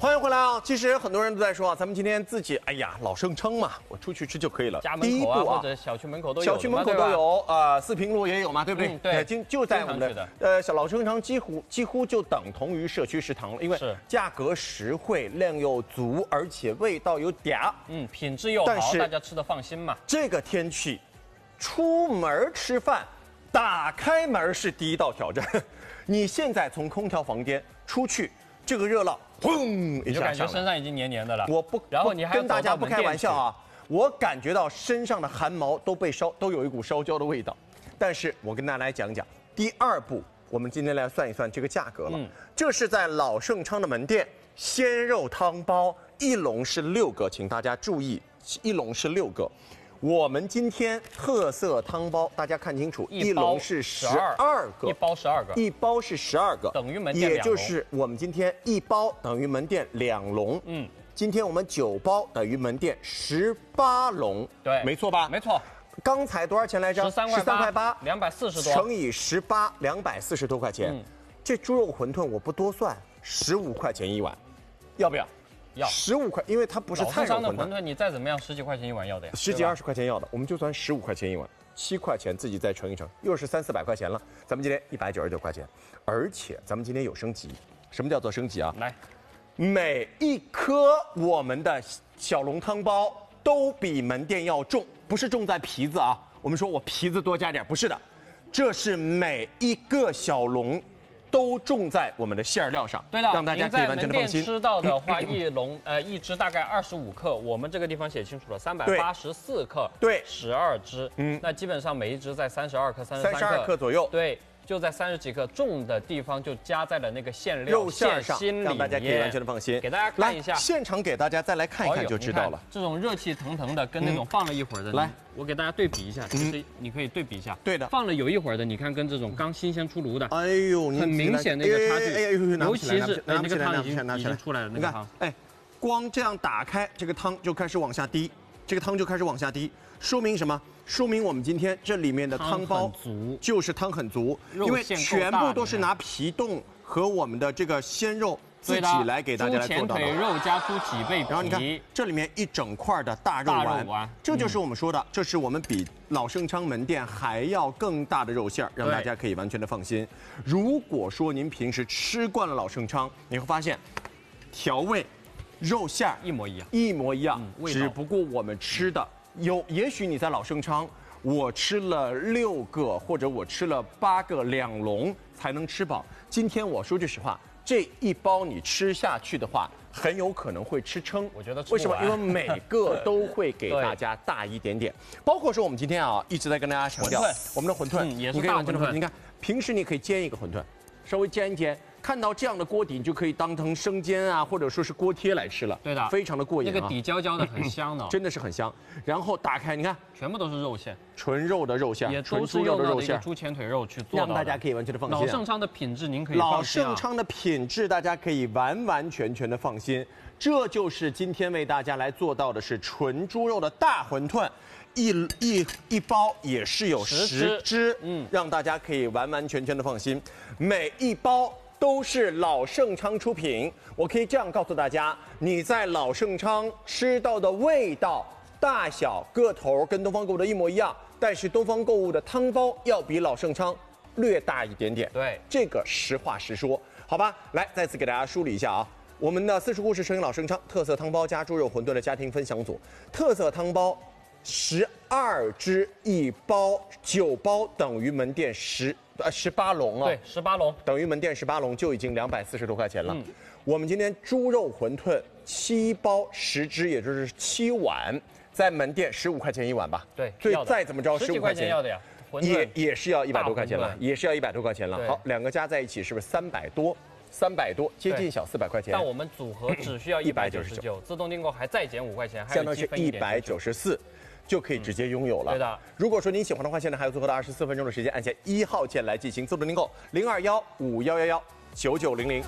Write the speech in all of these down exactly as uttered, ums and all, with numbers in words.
欢迎回来啊！其实很多人都在说啊，咱们今天自己，哎呀，老生称嘛，我出去吃就可以了。 家门口啊，或者小区门口都有。 小区门口都有，呃，四平路也有嘛，对不对？ 嗯、对， 就就在我们的呃小老生常，几乎几乎就等同于社区食堂了，因为价格实惠，量又足，而且味道有嗲， 嗯，品质又好，大家吃的放心嘛。 这个天气，出门吃饭，打开门是第一道挑战。你现在从空调房间出去。这个热浪，砰一下， 就感觉身上已经黏黏的了。 我不， 然后你还跟大家不开玩笑啊，我感觉到身上的汗毛都被烧，都有一股烧焦的味道。但是我跟大家来讲讲，第二步，我们今天来算一算这个价格了。嗯，这是在老盛昌的门店，鲜肉汤包一笼是六个，请大家注意，一笼是六个。我们今天特色汤包，大家看清楚，一笼是十二个， 一包十二个， 一包是十二个， 等于门店也就是我们今天一包等于门店两笼。嗯，今天我们九包等于门店十八笼。 对， 没错吧？ 没错。 刚才多少钱来着？ 十三块十三块八， 两百四十多， 乘以十八，两百四十多块钱。嗯，这猪肉馄饨我不多算，十五块钱一碗，要不要？ 要十五块，因为它不是菜肉馄饨。馄饨你再怎么样十几块钱一碗要的呀， 十几二十块钱要的，我们就算十五块钱一碗，七块钱自己再乘一乘，又是三四百块钱了。咱们今天一百九十九块钱，而且咱们今天有升级。什么叫做升级啊？ 来， 每一颗我们的小笼汤包都比门店要重，不是重在皮子啊。我们说我皮子多加点，不是的，这是每一个小笼。都重在我们的馅料上， 对的， 让大家可以完全的放心。 吃到的话，一笼呃一只大概二十五克，我们这个地方写清楚了，三百八十四克， 对， 十二只，嗯，那基本上每一只在三十二克、三十三克， 三十二克左右， 对，就在三十几克，重的地方就加在了那个馅料肉馅上，让大家可以完全的放心。 给大家看一下， 现场给大家再来看一看就知道了。 这种热气腾腾的，跟那种放了一会儿的，来。我给大家对比一下，其实你可以对比一下。 对的， 放了有一会儿的，你看跟这种刚新鲜出炉的， 哎呦， 很明显的一个差距。 哎呦， 尤其是那个汤已经已经出来了，那个汤， 哎，光这样打开，这个汤就开始往下滴，这个汤就开始往下滴，说明什么？说明我们今天这里面的汤包足， 就是汤很足，因为全部都是拿皮冻和我们的这个鲜肉。自己来给大家来做到的。 猪前腿肉加猪脊背皮， 然后你看这里面一整块的大肉丸，丸这就是我们说的，嗯、这是我们比老盛昌门店还要更大的肉馅，让大家可以完全的放心。如果说您平时吃惯了老盛昌，你会发现调味、肉馅一模一样， 一模一样，嗯、只不过我们吃的有，也许你在老盛昌，我吃了六个或者我吃了八个两笼才能吃饱。今天我说句实话。这一包你吃下去的话，很有可能会吃撑。 我觉得为什么？因为每个都会给大家大一点点。包括说我们今天啊一直在跟大家强调，我们的馄饨， 嗯、也是大馄饨。 你看，平时你可以煎一个馄饨，稍微煎一煎。看到这样的锅底，你就可以当成生煎啊，或者说是锅贴来吃了。 对的， 非常的过瘾、啊。 那个底焦焦的，很香的， 真的是很香。然后打开，你看， 全部都是肉馅， 纯肉的肉馅， 也都是用到一个猪前腿肉去做， 让大家可以完全的放心、啊。 老盛昌的品质您可以放心、啊。老盛昌的品质大家可以完完全全的放心。这就是今天为大家来做到的是纯猪肉的大馄饨。一一一包也是有十只，嗯，让大家可以完完全全的放心。每一包都是老盛昌出品，我可以这样告诉大家，你在老盛昌吃到的味道、大小、个头跟东方购物的一模一样，但是东方购物的汤包要比老盛昌略大一点点。 对， 这个实话实说，好吧？来，再次给大家梳理一下啊。我们的四十故事摄影老盛昌特色汤包加猪肉馄饨的家庭分享组，特色汤包。十二只一包，九包等于门店十呃十八笼啊， 对，十八笼等于门店十八笼就已经两百四十多块钱了。嗯、我们今天猪肉馄饨七包十只，也就是七碗，在门店十五块钱一碗吧。 对， 所以再怎么着十五块钱要的呀， 也也是要一百多块钱了，也是要一百多块钱了。好，两个加在一起是不是三百多？三百多，接近小四百块钱。 但我们组合只需要一百九十九，自动订购还再减五块钱， 相当于是一百九十四。就可以直接拥有了。 对的。 如果说您喜欢的话，现在还有最后的二十四分钟的时间，按下一号键来进行自动订购，零二幺五幺幺幺九九零零。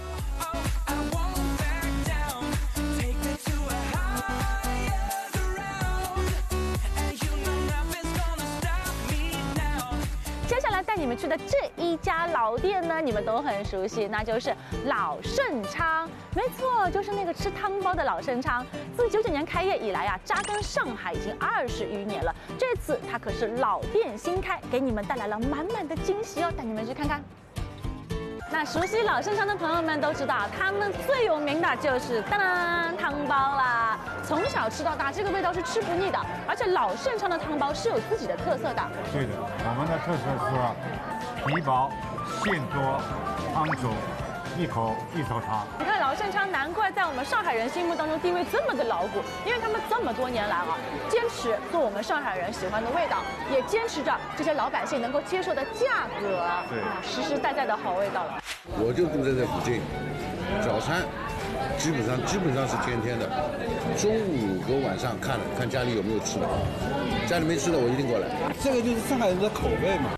接下来带你们去的这一家老店呢，你们都很熟悉，那就是老盛昌。没错，就是那个吃汤包的老盛昌。自九九年开业以来啊，扎根上海已经二十余年了。这次它可是老店新开，给你们带来了满满的惊喜哦，带你们去看看。 那熟悉老盛昌的朋友们都知道，他们最有名的就是当当汤包啦。从小吃到大，这个味道是吃不腻的。而且老盛昌的汤包是有自己的特色的。 对的，我们的特色是皮薄、馅多、汤足，一口一手汤。 你看老盛昌，难怪在我们上海人心目当中地位这么的牢固，因为他们这么多年来啊，坚持做我们上海人喜欢的味道，也坚持着这些老百姓能够接受的价格， 对啊，实实在在的好味道了。 我就住在这附近，早餐基本上基本上是天天的，中午和晚上看看家里有没有吃的，家里没吃的我一定过来。 这个就是上海人的口味嘛。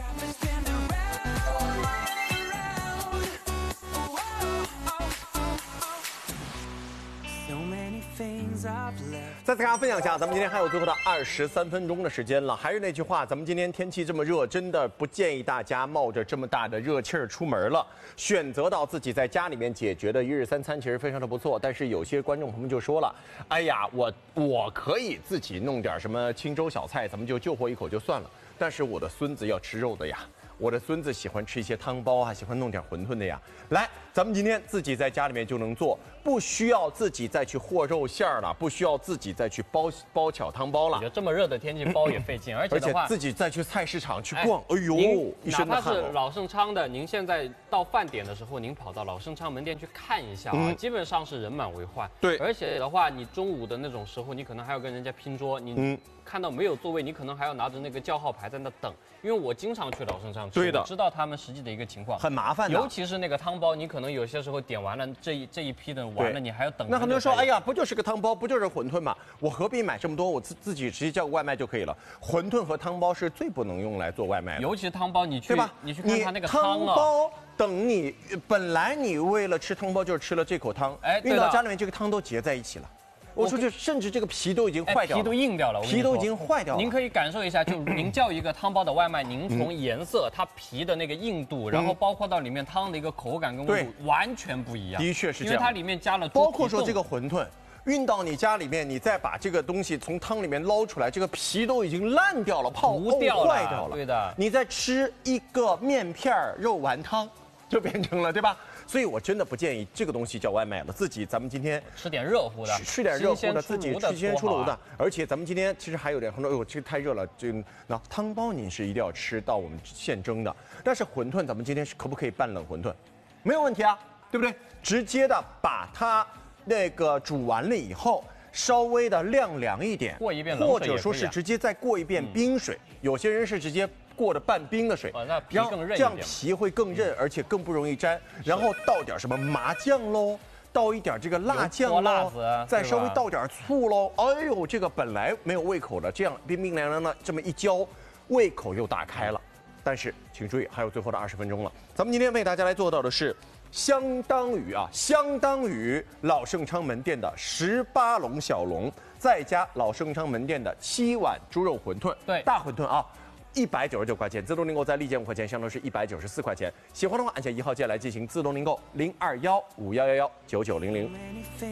再次跟大家分享一下，咱们今天还有最后的二十三分钟的时间了。还是那句话，咱们今天天气这么热，真的不建议大家冒着这么大的热气儿出门了。选择到自己在家里面解决的一日三餐，其实非常的不错。但是有些观众朋友们就说了，哎呀，我我可以自己弄点什么清粥小菜，咱们就救活一口就算了。但是我的孙子要吃肉的呀。 我的孙子喜欢吃一些汤包啊，喜欢弄点馄饨的呀。来，咱们今天自己在家里面就能做，不需要自己再去和肉馅儿了，不需要自己再去包包巧汤包了。 我觉得这么热的天气包也费劲，而且的话， 自己再去菜市场去逛，哎呦，一哪身的汗。 怕是老盛昌的，您现在到饭点的时候，您跑到老盛昌门店去看一下啊， 嗯基本上是人满为患。 对， 而且的话，你中午的那种时候，你可能还要跟人家拼桌，你嗯。 看到没有座位，你可能还要拿着那个叫号牌在那等，因为我经常去老盛昌吃， 对的， 我知道他们实际的一个情况， 很麻烦的。 尤其是那个汤包，你可能有些时候点完了这一这一批的完了，你还要等。 那很多人说，哎呀，不就是个汤包，不就是馄饨嘛？我何必买这么多？我自自己直接叫个外卖就可以了。馄饨和汤包是最不能用来做外卖的， 尤其是汤包，你去对吧？ 你去看它那个汤汤包，等你本来你为了吃汤包就是吃了这口汤， 哎， 运到家里面这个汤都结在一起了。 我说这甚至这个皮都已经坏掉了， 皮都硬掉了， 皮都已经坏掉了。 您可以感受一下，就您叫一个汤包的外卖，您从颜色、它皮的那个硬度，然后包括到里面汤的一个口感跟温度，完全不一样。 的确是这样， 因为它里面加了， 包括说这个馄饨。 运到你家里面，你再把这个东西从汤里面捞出来，这个皮都已经烂掉了，泡糊掉了， 坏掉了。 对的， 你再吃一个面片肉丸汤，就变成了，对吧？所以我真的不建议这个东西叫外卖了，自己咱们今天吃点热乎的， 吃点热乎的，自己新鲜出炉的。而且咱们今天其实还有点很多，哎呦，这个太热了，这那汤包你是一定要吃到我们现蒸的，但是馄饨咱们今天是可不可以拌冷馄饨？没有问题啊，对不对？直接的把它那个煮完了以后。 稍微的晾凉一点， 过一遍冷水， 或者说是直接再过一遍冰水。嗯、有些人是直接过的半冰的水， 哦、那皮更韧一点， 这样皮会更韧，而且更不容易粘。然后倒点什么麻酱喽，倒一点这个辣酱喽，再稍微倒点醋喽。哎呦，这个本来没有胃口的，这样冰冰凉凉的这么一浇，胃口又打开了。但是请注意，还有最后的二十分钟了，咱们今天为大家来做到的是。 相当于啊，相当于老盛昌门店的十八笼小笼，再加老盛昌门店的七碗猪肉馄饨， 对， 大馄饨啊，一百九十九块钱，自动订购再立减五块钱，相当是一百九十四块钱。喜欢的话，按下一号键来进行自动订购，零二幺五幺幺幺九九零零。